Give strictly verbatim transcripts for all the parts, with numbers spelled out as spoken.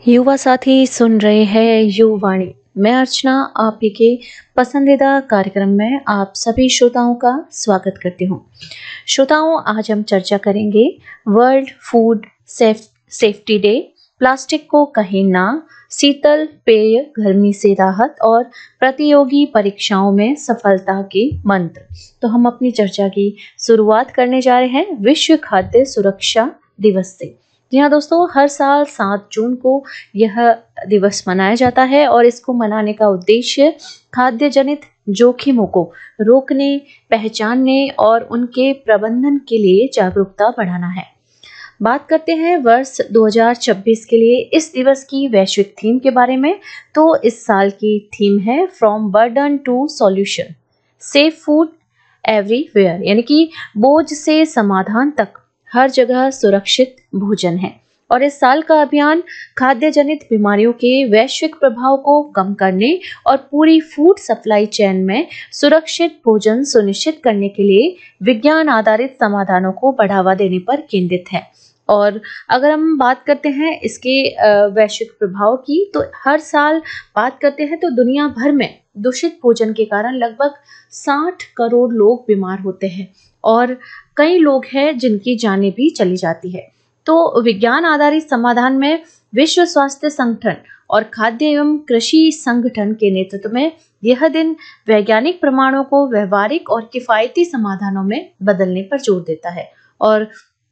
युवा साथी सुन रहे हैं युवाणी। मैं अर्चना आप ही के पसंदीदा कार्यक्रम में आप सभी श्रोताओं का स्वागत करती हूँ। श्रोताओं, आज हम चर्चा करेंगे world food safe safety day, plastic को कहीं ना, शीतल पेय, गर्मी से राहत और प्रतियोगी परीक्षाओं में सफलता के मंत्र। तो हम अपनी चर्चा की शुरुआत करने जा रहे हैं विश्व खाद्य सुरक्षा दिवस से। जी हाँ दोस्तों, हर साल सात जून को यह दिवस मनाया जाता है और इसको मनाने का उद्देश्य खाद्य जनित जोखिमों को रोकने, पहचानने और उनके प्रबंधन के लिए जागरूकता बढ़ाना है। बात करते हैं वर्ष दो हज़ार छब्बीस के लिए इस दिवस की वैश्विक थीम के बारे में। तो इस साल की थीम है from burden to solution, safe food everywhere, यानी कि बोझ से समाधान तक हर जगह सुरक्षित भोजन है। और इस साल का अभियान खाद्य जनित बीमारियों के वैश्विक प्रभाव को कम करने और पूरी फूड सप्लाई चेन में सुरक्षित भोजन सुनिश्चित करने के लिए विज्ञान आधारित समाधानों को बढ़ावा देने पर केंद्रित है। और अगर हम बात करते हैं इसके वैश्विक प्रभाव की, तो हर साल बात करते हैं तो दुनिया भर में दूषित भोजन के कारण लगभग साठ करोड़ लोग बीमार होते हैं और कई लोग हैं जिनकी जानें भी चली जाती है। तो विज्ञान आधारित समाधान में विश्व स्वास्थ्य संगठन और खाद्य एवं कृषि संगठन के नेतृत्व में यह दिन वैज्ञानिक प्रमाणों को व्यवहारिक और किफायती समाधानों में बदलने पर जोर देता है। और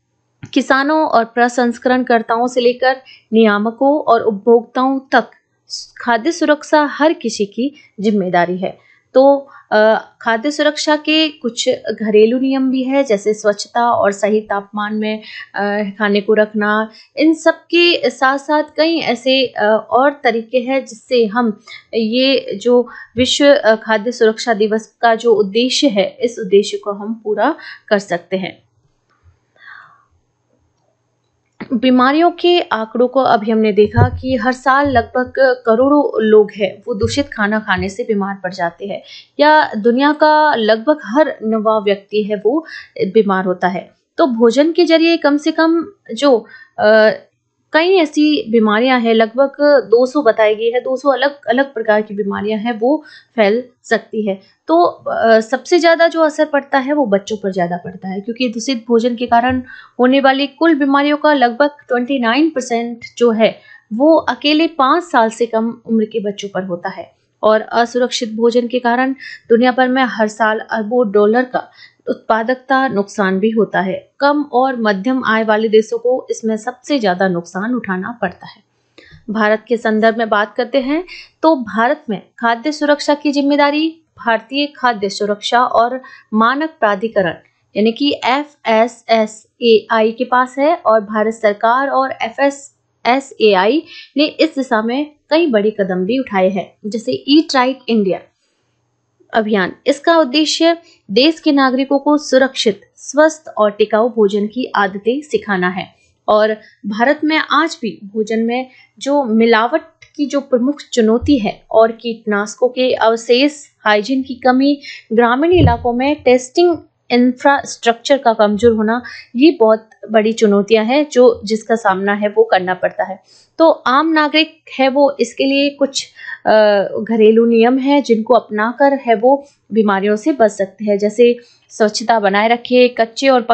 किसानों और प्रसंस्करणकर्ताओं से लेकर नियामकों और उपभोक्ताओं तक खाद्य सुरक्षा हर किसी की जिम्मेदारी है। तो खाद्य सुरक्षा के कुछ घरेलू नियम भी है, जैसे स्वच्छता और सही तापमान में खाने को रखना। इन सब के साथ साथ कई ऐसे और तरीके हैं जिससे हम ये जो विश्व खाद्य सुरक्षा दिवस का जो उद्देश्य है, इस उद्देश्य को हम पूरा कर सकते हैं। बीमारियों के आंकड़ों को अभी हमने देखा कि हर साल लगभग करोड़ों लोग हैं वो दूषित खाना खाने से बीमार पड़ जाते हैं, या दुनिया का लगभग हर नवा व्यक्ति है वो बीमार होता है। तो भोजन के जरिए कम से कम जो आ, कई ऐसी बीमारियां हैं, लगभग दो सौ बताई गई है, दो सौ अलग अलग प्रकार की बीमारियां हैं वो फैल सकती है। तो आ, सबसे ज़्यादा जो असर पड़ता है वो बच्चों पर ज़्यादा पड़ता है, क्योंकि दूषित भोजन के कारण होने वाली कुल बीमारियों का लगभग उनतीस परसेंट जो है वो अकेले पाँच साल से कम उम्र के बच्चों पर होता है। और असुरक्षित भोजन के कारण दुनिया भर में हर साल अरबों डॉलर का उत्पादकता नुकसान भी होता है। कम और मध्यम आय वाले देशों को इसमें सबसे ज्यादा नुकसान उठाना पड़ता है। भारत के संदर्भ में बात करते हैं तो भारत में खाद्य सुरक्षा की जिम्मेदारी भारतीय खाद्य सुरक्षा और मानक प्राधिकरण यानी कि एफ एस एस ए आई के पास है, और भारत सरकार और एफ एस एस ए आई ने इस दिशा में कई बड़े कदम भी उठाए हैं, जैसे ईट राइट इंडिया अभियान। इसका उद्देश्य देश के नागरिकों को सुरक्षित, स्वस्थ और टिकाऊ भोजन की आदतें सिखाना है। और भारत में आज भी भोजन में जो मिलावट की जो प्रमुख चुनौती है और कीटनाशकों के अवशेष, हाइजीन की कमी, ग्रामीण इलाकों में टेस्टिंग इंफ्रास्ट्रक्चर का कमजोर होना, ये बहुत बड़ी चुनौतियां हैं जो जिसका सामना है वो करना पड़ता है। तो आम नागरिक है वो इसके लिए कुछ घरेलू नियम है जिनको अपनाकर है वो बीमारियों से बच सकते हैं, जैसे स्वच्छता बनाए रखे, कच्चे और